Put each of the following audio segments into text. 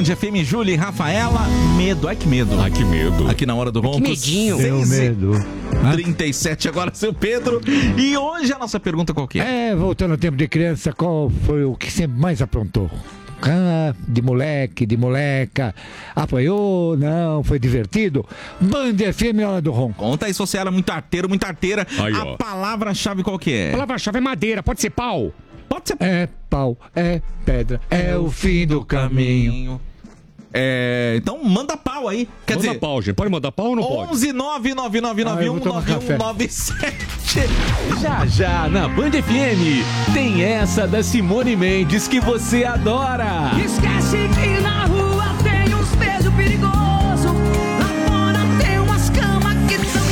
FM, Júlia e Rafaela. Medo, ai que medo. Ai que medo. Aqui na Hora do Ronco. Que medinho. Tenho medo. 37 agora, seu Pedro. E hoje a nossa pergunta qual que é? Voltando ao tempo de criança, qual foi o que sempre mais aprontou? De moleque, de moleca, apanhou, não, foi divertido. Band FM, Hora do Ronco. Conta aí se você era muito arteiro, muita arteira. Aí, a ó. palavra-chave qual que é? A palavra-chave é madeira, pode ser pau. Pode ser É pau, é pedra, é o fim do caminho. Então manda pau aí. Quer Manda dizer, pau, gente. Pode mandar pau ou não pode? 11 99991 eu vou tomar café. 9197. Já na Band FM tem essa da Simone Mendes que você adora. Esquece que na rua tem uns beijos perigosos. Lá fora tem umas camas que são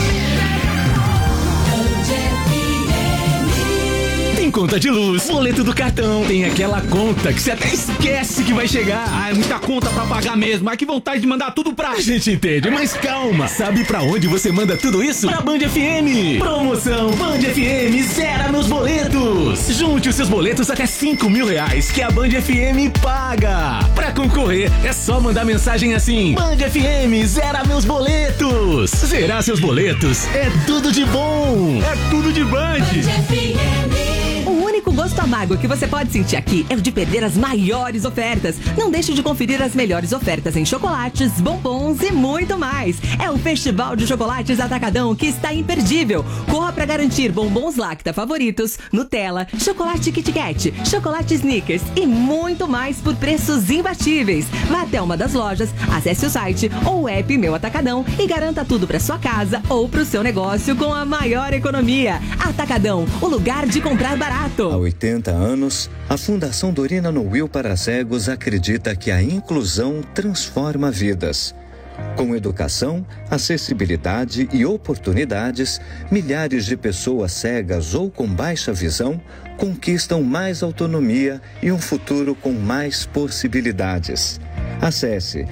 Tem conta de luz, boleto do cartão, tem aquela conta que você até esquece que vai chegar. É muita conta pra pagar mesmo. Ai, que vontade de mandar tudo pra... A gente entende, mas calma. Sabe pra onde você manda tudo isso? Pra Band FM. Promoção Band FM zera nos boletos. Junte os seus boletos até R$5.000 que a Band FM paga. Pra concorrer, é só mandar mensagem assim: Band FM zera meus boletos. Zerar seus boletos é tudo de bom. É tudo de Band. O único gosto amargo que você pode sentir aqui é o de perder as maiores ofertas. Não deixe de conferir as melhores ofertas em chocolates, bombons e muito mais. É o Festival de Chocolates Atacadão que está imperdível. Corra para garantir bombons Lacta favoritos, Nutella, chocolate Kit Kat, chocolate Snickers e muito mais por preços imbatíveis. Vá até uma das lojas, acesse o site ou o app Meu Atacadão e garanta tudo para sua casa ou para o seu negócio com a maior economia. Atacadão, o lugar de comprar barato. Há 80 anos, a Fundação Dorina Noil para Cegos acredita que a inclusão transforma vidas. Com educação, acessibilidade e oportunidades, milhares de pessoas cegas ou com baixa visão conquistam mais autonomia e um futuro com mais possibilidades. Acesse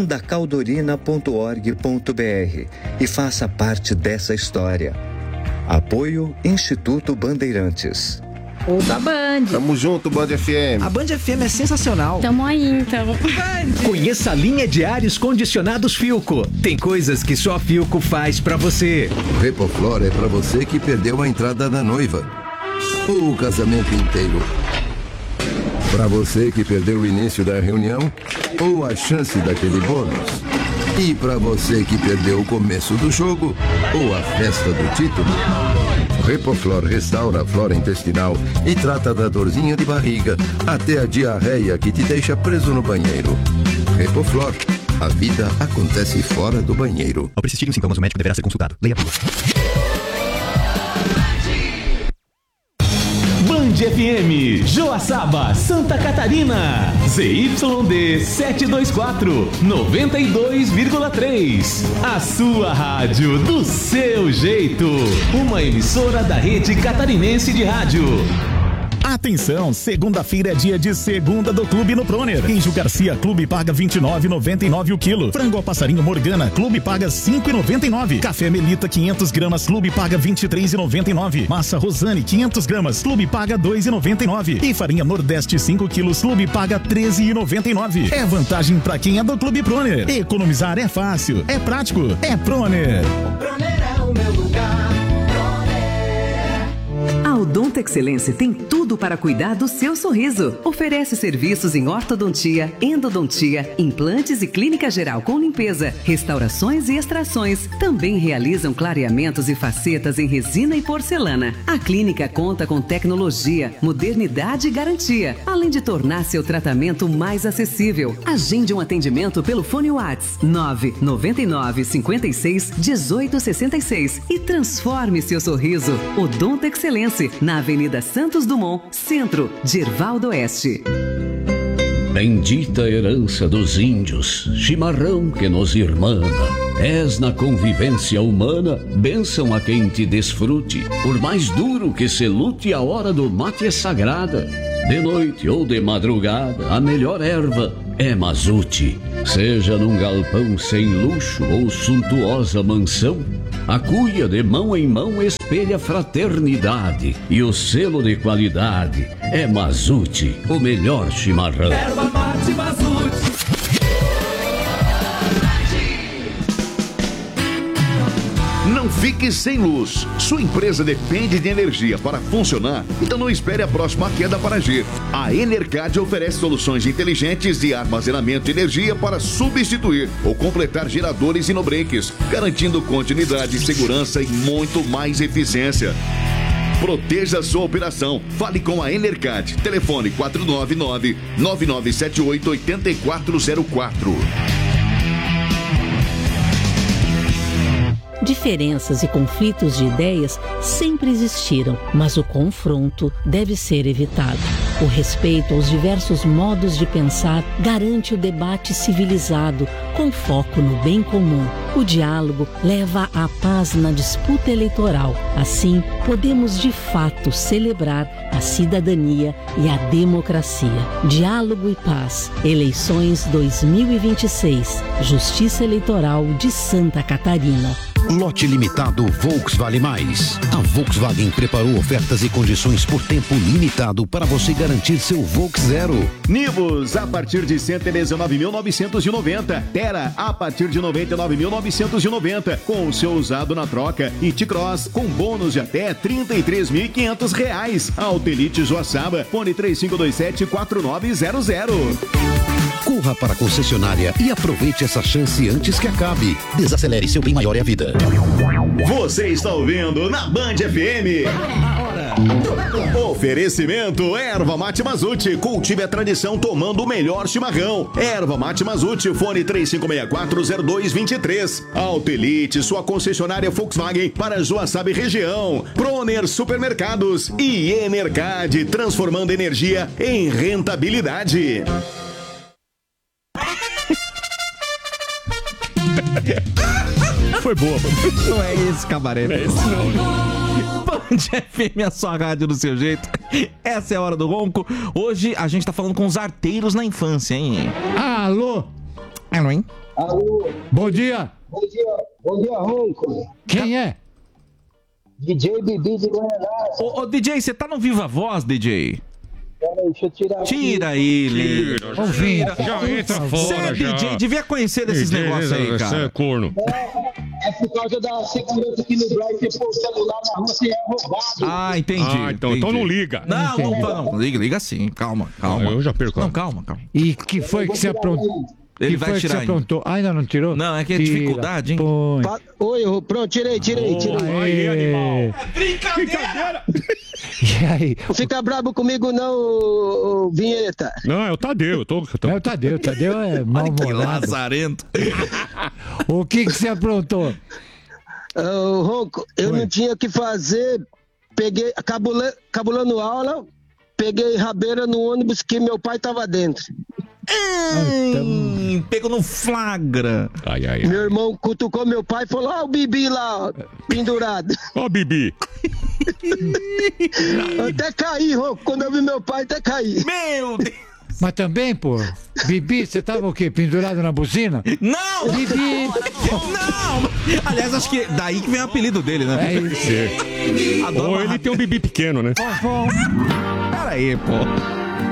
fundacaldorina.org.br e faça parte dessa história. Apoio Instituto Bandeirantes. Ou da Band. Tamo junto, Band FM. A Band FM é sensacional. Tamo aí, então. Conheça a linha de ares condicionados Philco. Tem coisas que só a Philco faz pra você. O Repoflor é pra você que perdeu a entrada da noiva. Ou o casamento inteiro. Pra você que perdeu o início da reunião. Ou a chance daquele bônus. E pra você que perdeu o começo do jogo. Ou a festa do título. Repoflor restaura a flora intestinal e trata da dorzinha de barriga até a diarreia que te deixa preso no banheiro. Repoflor, a vida acontece fora do banheiro. Ao persistirem os sintomas, o médico deverá ser consultado. Leia a bula. Band FM, Joaçaba, Santa Catarina. ZYD 724, 92,3. A sua rádio do seu jeito. Uma emissora da Rede Catarinense de Rádio. Atenção, segunda-feira é dia de segunda do Clube no Proner. Queijo Garcia, Clube paga R$ 29,99 o quilo. Frango ao passarinho Morgana, Clube paga R$ 5,99. Café Melita, 500 gramas, Clube paga R$ 23,99. Massa Rosane, 500 gramas, Clube paga R$ 2,99. E farinha Nordeste, 5 quilos, Clube paga R$ 13,99. É vantagem pra quem é do Clube Proner. Economizar é fácil, é prático, é Proner. O Proner é o meu lugar. A Odonto Excelência tem tudo para cuidar do seu sorriso. Oferece serviços em ortodontia, endodontia, implantes e clínica geral com limpeza, restaurações e extrações. Também realizam clareamentos e facetas em resina e porcelana. A clínica conta com tecnologia, modernidade e garantia, além de tornar seu tratamento mais acessível. Agende um atendimento pelo fone WhatsApp 999 56 18 66 e transforme seu sorriso. Odonto Excelência, na Avenida Santos Dumont, Centro, Gervaldo Oeste. Bendita herança dos índios, chimarrão que nos irmana. És na convivência humana, bênção a quem te desfrute. Por mais duro que se lute, a hora do mate é sagrada. De noite ou de madrugada, a melhor erva é mazute. Seja num galpão sem luxo ou suntuosa mansão, a cuia de mão em mão espelha fraternidade. E o selo de qualidade é Mazute, o melhor chimarrão. Erva mate Mazute. Não fique sem luz. Sua empresa depende de energia para funcionar, então não espere a próxima queda para agir. A Enercad oferece soluções inteligentes de armazenamento de energia para substituir ou completar geradores e no-breaks, garantindo continuidade, segurança e muito mais eficiência. Proteja sua operação. Fale com a Enercad. Telefone 499-9978-8404. Diferenças e conflitos de ideias sempre existiram, mas o confronto deve ser evitado. O respeito aos diversos modos de pensar garante o debate civilizado, com foco no bem comum. O diálogo leva à paz na disputa eleitoral. Assim, podemos de fato celebrar a cidadania e a democracia. Diálogo e paz. Eleições 2026. Justiça Eleitoral de Santa Catarina. Lote limitado Volkswagen Mais. A Volkswagen preparou ofertas e condições por tempo limitado para você garantir seu Volks Zero. Nivus a partir de 119.990. Terra a partir de 99.990 com o seu usado na troca. E T-Cross com bônus de até R$33.500. Autelite Joaçaba, fone 3527-4900. Corra para a concessionária e aproveite essa chance antes que acabe. Desacelere, seu bem maior é a vida. Você está ouvindo na Band FM. Oferecimento Erva Mate Mazute. Cultive a tradição tomando o melhor chimarrão. Erva Mate Mazute, fone 3564-0223. Autelite, sua concessionária Volkswagen para Joaçaba e região. Proner Supermercados e Enercad, transformando energia em rentabilidade. Foi boa. Não é esse, cabaré. Não é esse, não. Band FM, a sua rádio do seu jeito. Essa é a Hora do Ronco. Hoje a gente tá falando com os arteiros na infância, hein? Alô? Alô, hein? Alô? Bom dia. Bom dia, Ronco. Quem é? DJ Bibi de Goiás. Ô, DJ, você tá no Viva Voz, DJ? Peraí, deixa eu tirar aqui. Tira ele. Já entra fora, Você é DJ, devia conhecer desses negócios aí, cara. Você é corno. É por causa da segurança aqui no Brasil, que pôr o celular na rua se é roubado. Ah, entendi. Então não liga. Não. Liga sim. Calma. Eu já perco. Não, calma. E que foi que você aprontou? Ele vai tirar ainda. Ainda não tirou? Não, é que é dificuldade, hein? Oi, pronto, tirei. Aí, animal. Brincadeira. E aí? Não fica brabo comigo não, Vinheta. Não, é o Tadeu. É o Tadeu é mal-humorado. Que lazarento. O que você aprontou? Ronco, eu não tinha o que fazer. Peguei, cabulando aula, peguei rabeira no ônibus que meu pai tava dentro. Pegou no flagra. Ai. Meu irmão cutucou meu pai e falou: o Bibi lá, pendurado. Ó, Bibi. Até caí, Ronco. Quando eu vi meu pai, até caí. Meu Deus. Mas também, pô, Bibi, você tava o quê? Pendurado na buzina? Não! Bibi! Não! Aliás, acho que daí que vem o apelido dele, né? É isso. Ou ele tem um Bibi pequeno, né? Pera aí, pô.